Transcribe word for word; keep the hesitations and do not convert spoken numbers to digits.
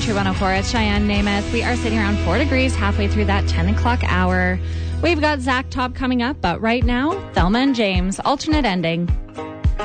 Country one oh four, it's Cheyenne Namath. We are sitting around four degrees halfway through that ten o'clock hour. We've got Zach Top coming up, but right now, Thelma and James, alternate ending.